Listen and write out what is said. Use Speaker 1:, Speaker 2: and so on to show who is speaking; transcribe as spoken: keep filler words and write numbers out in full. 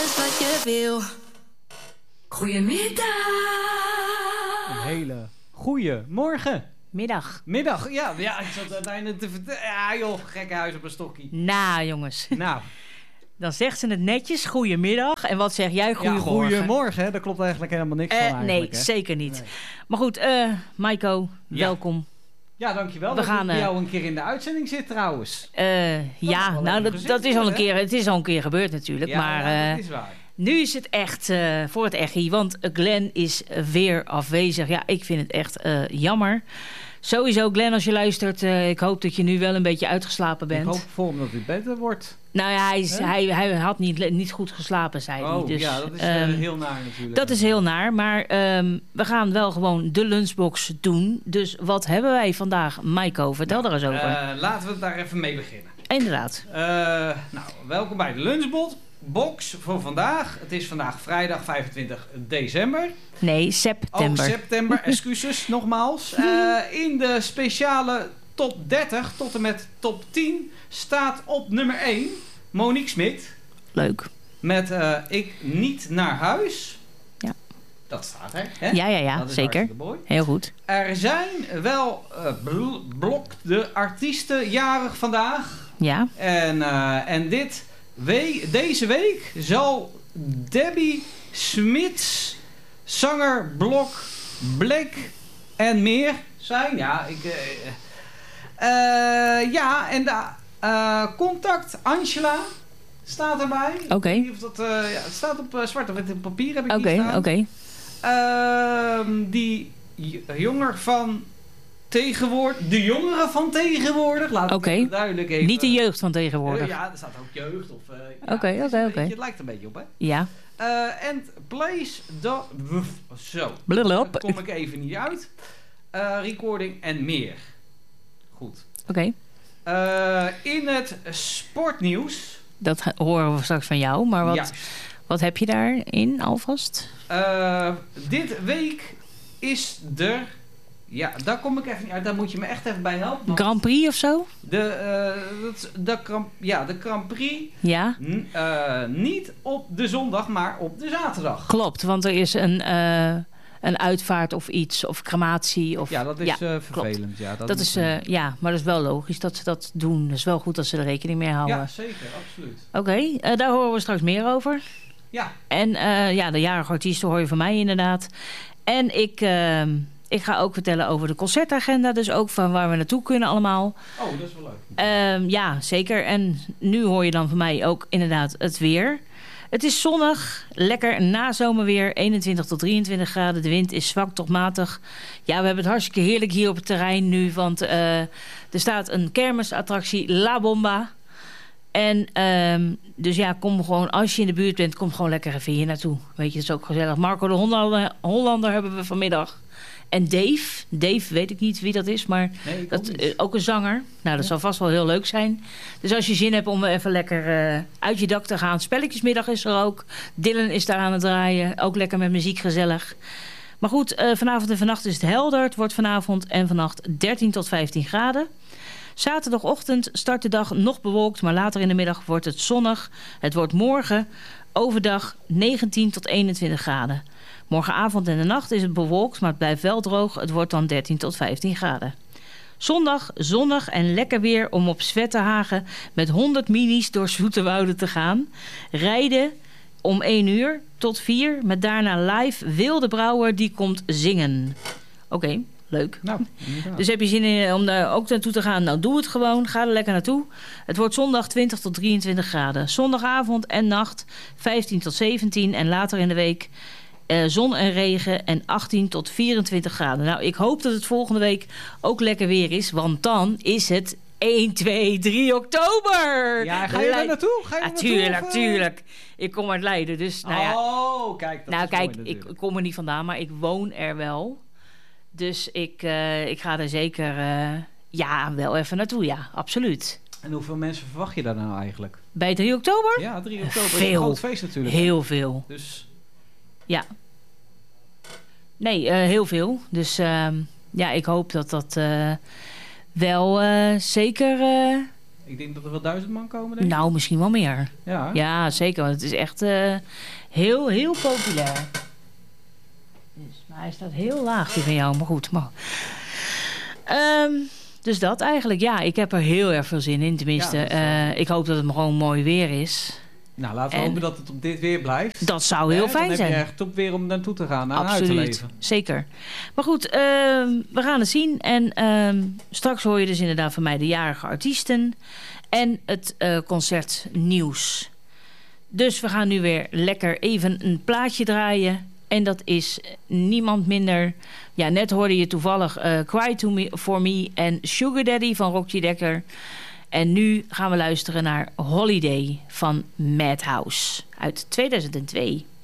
Speaker 1: alles wat je wil. Goedemiddag.
Speaker 2: Een hele goeie morgen.
Speaker 3: Middag.
Speaker 2: Middag, ja, ja, ik zat bijna te vertellen. Ja joh, gekke huis op een stokkie.
Speaker 3: Nou jongens.
Speaker 2: Nou.
Speaker 3: Dan zegt ze het netjes, goedemiddag. En wat zeg jij, goedemorgen?
Speaker 2: Ja, goedemorgen, hè? Daar klopt eigenlijk helemaal niks
Speaker 3: uh,
Speaker 2: van eigenlijk.
Speaker 3: Nee,
Speaker 2: hè?
Speaker 3: zeker niet.
Speaker 2: Nee.
Speaker 3: Maar goed, uh, Maiko, ja. welkom.
Speaker 2: Ja, dankjewel.
Speaker 3: We
Speaker 2: dat
Speaker 3: gaan
Speaker 2: ik bij
Speaker 3: uh,
Speaker 2: jou een keer in de uitzending zit trouwens.
Speaker 3: Uh, ja, nou dat, dat is al een keer, het is al een keer gebeurd natuurlijk.
Speaker 2: Ja,
Speaker 3: maar
Speaker 2: ja,
Speaker 3: uh,
Speaker 2: dat is waar.
Speaker 3: Nu is het echt uh, voor het echi, want Glenn is weer afwezig. Ja, ik vind het echt uh, jammer. Sowieso, Glenn, als je luistert, uh, ik hoop dat je nu wel een beetje uitgeslapen bent.
Speaker 2: Ik hoop voor hem dat het beter wordt.
Speaker 3: Nou ja, hij, is, hij, hij had niet, niet goed geslapen, zei
Speaker 2: oh,
Speaker 3: hij. Dus,
Speaker 2: ja, dat is
Speaker 3: um,
Speaker 2: uh, heel naar natuurlijk.
Speaker 3: Dat is heel naar, maar um, we gaan wel gewoon de lunchbox doen. Dus wat hebben wij vandaag, Maiko? Vertel nou, er eens over.
Speaker 2: Uh, laten we daar even mee beginnen.
Speaker 3: Inderdaad.
Speaker 2: Uh, nou, welkom bij de lunchbox. Box voor vandaag. Het is vandaag vrijdag vijfentwintig december.
Speaker 3: Nee, september.
Speaker 2: Oh, september, excuses nogmaals. Uh, in de speciale top dertig tot en met top tien staat op nummer één Monique Smit.
Speaker 3: Leuk.
Speaker 2: Met uh, Ik niet naar huis.
Speaker 3: Ja.
Speaker 2: Dat staat er. Hè?
Speaker 3: Ja, ja, ja, zeker.
Speaker 2: Mooi.
Speaker 3: Heel goed.
Speaker 2: Er zijn wel uh, bl- blok de artiesten jarig vandaag.
Speaker 3: Ja.
Speaker 2: En, uh, en dit... We- deze week zal Debbie Smits zanger Blok Black en meer zijn. Ja, ik... Uh, uh, ja, en de uh, contact Angela staat erbij.
Speaker 3: Oké. Okay.
Speaker 2: Uh, ja, het staat op uh, zwart of wit papier, heb ik
Speaker 3: okay,
Speaker 2: niet staan.
Speaker 3: Oké,
Speaker 2: okay. uh, Die j- jonger van... Tegenwoordig, de jongeren van tegenwoordig, laat ik
Speaker 3: okay.
Speaker 2: het duidelijk even...
Speaker 3: Niet de jeugd van tegenwoordig.
Speaker 2: Uh, ja, er staat ook jeugd. Of, uh,
Speaker 3: Oké, okay,
Speaker 2: ja,
Speaker 3: oké, oké.
Speaker 2: Het lijkt een beetje op, hè?
Speaker 3: Ja.
Speaker 2: Uh, and place the... Zo.
Speaker 3: Blulop.
Speaker 2: Daar kom ik even niet uit. Uh, recording en meer. Goed.
Speaker 3: Oké.
Speaker 2: Okay. Uh, in het sportnieuws...
Speaker 3: Dat horen we straks van jou, maar wat, wat heb je daarin alvast?
Speaker 2: Uh, dit week is er... Ja, daar kom ik even niet uit. Daar moet je me echt even bij helpen.
Speaker 3: Grand Prix of zo?
Speaker 2: De, uh, dat, de, Grand, ja, de Grand Prix.
Speaker 3: Ja.
Speaker 2: N- uh, niet op de zondag, maar op de zaterdag.
Speaker 3: Klopt, want er is een, uh, een uitvaart of iets. Of crematie. Of,
Speaker 2: ja, dat is ja, uh, vervelend. Ja,
Speaker 3: dat, dat is, uh, ja, maar dat is wel logisch dat ze dat doen. Het is wel goed dat ze er rekening mee houden.
Speaker 2: Ja, zeker. Absoluut.
Speaker 3: Oké, okay, uh, daar horen we straks meer over.
Speaker 2: Ja.
Speaker 3: En uh, ja, de jarige artiesten hoor je van mij inderdaad. En ik... Uh, Ik ga ook vertellen over de concertagenda. Dus ook van waar we naartoe kunnen allemaal.
Speaker 2: Oh, dat is wel leuk.
Speaker 3: Uh, ja, zeker. En nu hoor je dan van mij ook inderdaad het weer. Het is zonnig, lekker nazomerweer. eenentwintig tot drieëntwintig graden. De wind is zwak tot matig. Ja, we hebben het hartstikke heerlijk hier op het terrein nu. Want uh, er staat een kermisattractie La Bomba. En um, dus ja, kom gewoon, als je in de buurt bent, kom gewoon lekker even hier naartoe. Weet je, het is ook gezellig. Marco de Hollander, Hollander hebben we vanmiddag. En Dave, Dave weet ik niet wie dat is, maar
Speaker 2: nee, ook,
Speaker 3: dat, uh, ook een zanger. Nou, dat ja. zal vast wel heel leuk zijn. Dus als je zin hebt om even lekker uh, uit je dak te gaan. Spelletjesmiddag is er ook. Dylan is daar aan het draaien. Ook lekker met muziek gezellig. Maar goed, uh, vanavond en vannacht is het helder. Het wordt vanavond en vannacht dertien tot vijftien graden. Zaterdagochtend start de dag nog bewolkt, maar later in de middag wordt het zonnig. Het wordt morgen overdag negentien tot eenentwintig graden. Morgenavond en de nacht is het bewolkt, maar het blijft wel droog. Het wordt dan dertien tot vijftien graden. Zondag zonnig en lekker weer om op Zwettenhagen met honderd minis door Zoeterwoude te gaan. Rijden om één uur tot vier met daarna live Wilde Brouwer die komt zingen. Oké, okay, leuk.
Speaker 2: Nou,
Speaker 3: dus heb je zin in om daar ook naartoe te gaan? Nou, doe het gewoon. Ga er lekker naartoe. Het wordt zondag twintig tot drieëntwintig graden. Zondagavond en nacht vijftien tot zeventien en later in de week... Uh, zon en regen en achttien tot vierentwintig graden. Nou, ik hoop dat het volgende week ook lekker weer is. Want dan is het één, twee, drie oktober.
Speaker 2: Ja, ga je daar naartoe? Ga je
Speaker 3: ja, tuurlijk, of, tuurlijk. Ik kom uit Leiden, dus nou ja.
Speaker 2: Oh, kijk. Dat
Speaker 3: nou,
Speaker 2: is
Speaker 3: kijk,
Speaker 2: mooi,
Speaker 3: ik kom er niet vandaan, maar ik woon er wel. Dus ik, uh, ik ga er zeker, uh, ja, wel even naartoe, ja, absoluut.
Speaker 2: En hoeveel mensen verwacht je daar nou eigenlijk?
Speaker 3: Bij drie oktober?
Speaker 2: Ja, drie oktober
Speaker 3: veel.
Speaker 2: is een groot feest natuurlijk.
Speaker 3: Heel veel.
Speaker 2: Dus...
Speaker 3: Ja. Nee, uh, heel veel. Dus uh, ja, ik hoop dat dat uh, wel uh, zeker uh,
Speaker 2: Ik denk dat er wel duizend man komen, denk ik.
Speaker 3: Nou, misschien wel meer.
Speaker 2: Ja,
Speaker 3: Ja, zeker. Want het is echt uh, heel, heel populair. Dus, maar hij staat heel laag, die van jou. Maar goed. Maar... Um, dus dat eigenlijk. Ja, ik heb er heel erg veel zin in. Tenminste, ja, uh, ik hoop dat het gewoon mooi weer is.
Speaker 2: Nou, laten we
Speaker 3: en
Speaker 2: hopen dat het op dit weer blijft.
Speaker 3: Dat zou heel
Speaker 2: ja,
Speaker 3: fijn zijn.
Speaker 2: Dan heb je echt top weer om naartoe te gaan. Naar
Speaker 3: Absoluut,
Speaker 2: uit te leven.
Speaker 3: Zeker. Maar goed, uh, we gaan het zien. En uh, straks hoor je dus inderdaad van mij de jarige artiesten. En het uh, concertnieuws. Dus we gaan nu weer lekker even een plaatje draaien. En dat is niemand minder... Ja, net hoorde je toevallig uh, Cry to me, For Me en Sugar Daddy van Roxy Dekker. En nu gaan we luisteren naar Holiday van Madhouse uit tweeduizend twee.